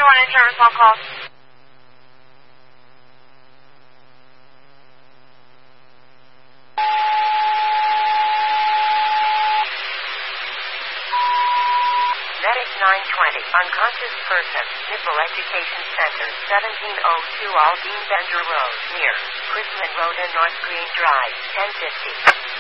911 insurance phone call. Medic 920, unconscious person, Nipple Education Center, 1702 Aldine Bender Road, near Chrisman Road and North Green Drive, 1050.